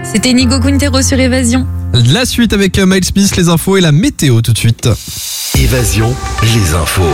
C'était Nico Quintero sur Évasion. La suite avec Miles Smith, les infos et la météo tout de suite. Évasion, les infos.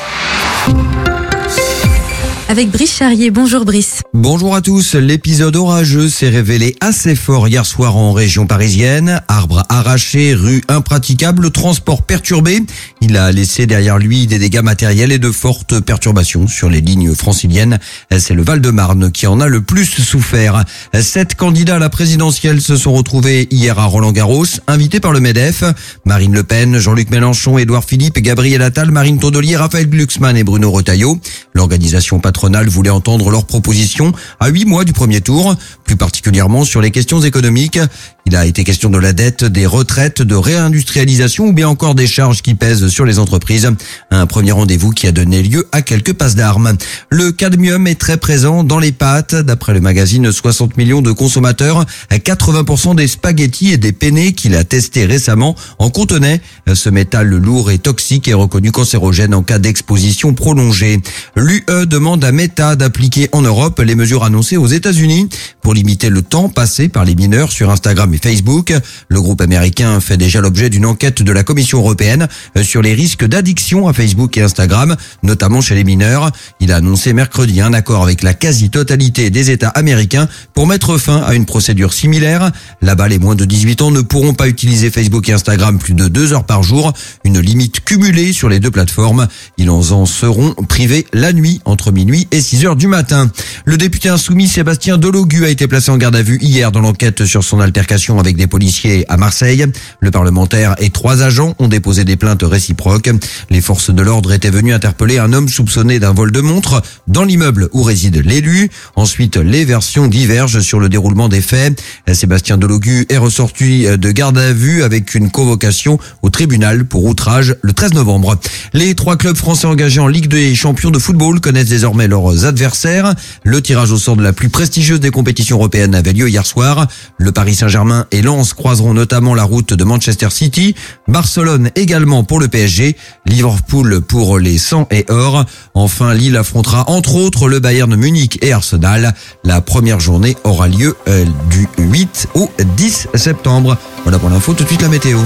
Avec Brice Charrier. Bonjour Brice. Bonjour à tous. L'épisode orageux s'est révélé assez fort hier soir en région parisienne. Arbres arrachés, rues impraticables, transport perturbé. Il a laissé derrière lui des dégâts matériels et de fortes perturbations sur les lignes franciliennes. C'est le Val-de-Marne qui en a le plus souffert. 7 candidats à la présidentielle se sont retrouvés hier à Roland-Garros, invités par le MEDEF. Marine Le Pen, Jean-Luc Mélenchon, Édouard Philippe, Gabriel Attal, Marine Tondelier, Raphaël Glucksmann et Bruno Retailleau. L'organisation patronale voulait entendre leurs propositions à 8 mois du premier tour, plus particulièrement sur les questions économiques. Il a été question de la dette, des retraites, de réindustrialisation ou bien encore des charges qui pèsent sur les entreprises. Un premier rendez-vous qui a donné lieu à quelques passes d'armes. Le cadmium est très présent dans les pâtes. D'après le magazine 60 millions de consommateurs, 80% des spaghettis et des penne qu'il a testés récemment en contenaient. Ce métal lourd et toxique est reconnu cancérogène en cas d'exposition prolongée. L'UE demande à Meta d'appliquer en Europe les mesures annoncées aux États-Unis pour limiter le temps passé par les mineurs sur Instagram et Facebook. Le groupe américain fait déjà l'objet d'une enquête de la Commission européenne sur les risques d'addiction à Facebook et Instagram, notamment chez les mineurs. Il a annoncé mercredi un accord avec la quasi-totalité des États américains pour mettre fin à une procédure similaire. Là-bas, les moins de 18 ans ne pourront pas utiliser Facebook et Instagram plus de 2 heures par jour, une limite cumulée sur les deux plateformes. Ils en seront privés la nuit entre minuit et 6 heures du matin. Le député insoumis Sébastien Delogu a été placé en garde à vue hier dans l'enquête sur son altercation avec des policiers à Marseille. Le parlementaire et 3 agents ont déposé des plaintes réciproques. Les forces de l'ordre étaient venues interpeller un homme soupçonné d'un vol de montre dans l'immeuble où réside l'élu. Ensuite, les versions divergent sur le déroulement des faits. Sébastien Delogu est ressorti de garde à vue avec une convocation au tribunal pour outrage le 13 novembre. Les 3 clubs français engagés en Ligue des champions de football connaissent désormais leurs adversaires. Le tirage au sort de la plus prestigieuse des compétitions européennes avait lieu hier soir. Le Paris Saint-Germain et Lens croiseront notamment la route de Manchester City. Barcelone également pour le PSG. Liverpool pour les 100 et or. Enfin, Lille affrontera entre autres le Bayern Munich et Arsenal. La première journée aura lieu du 8 au 10 septembre. Voilà pour l'info, tout de suite la météo.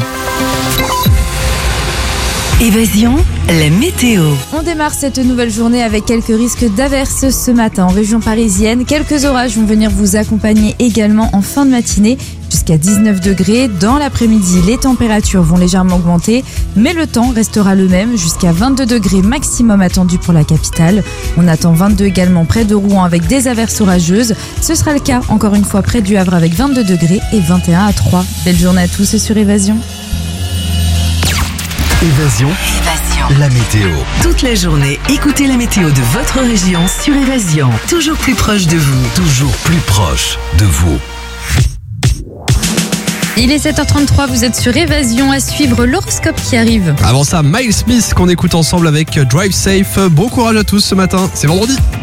Évasion, la météo. On démarre cette nouvelle journée avec quelques risques d'averses ce matin en région parisienne. Quelques orages vont venir vous accompagner également en fin de matinée jusqu'à 19 degrés. Dans l'après-midi, les températures vont légèrement augmenter, mais le temps restera le même jusqu'à 22 degrés maximum attendu pour la capitale. On attend 22 également près de Rouen avec des averses orageuses. Ce sera le cas encore une fois près du Havre avec 22 degrés et 21 à 3. Belle journée à tous sur Évasion. Évasion, la météo. Toute la journée, écoutez la météo de votre région sur Évasion. Toujours plus proche de vous. Toujours plus proche de vous. Il est 7h33, vous êtes sur Évasion, à suivre l'horoscope qui arrive. Avant ça, Miles Smith qu'on écoute ensemble avec Drive Safe. Bon courage à tous ce matin, c'est vendredi.